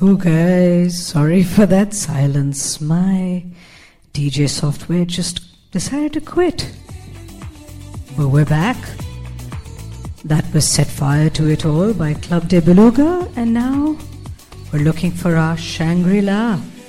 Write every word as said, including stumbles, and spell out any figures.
Oh guys, sorry for that silence. My D J software just decided to quit. But we're back. That was Set Fire to It All by Club de Beluga, and now we're looking for our Shangri-La.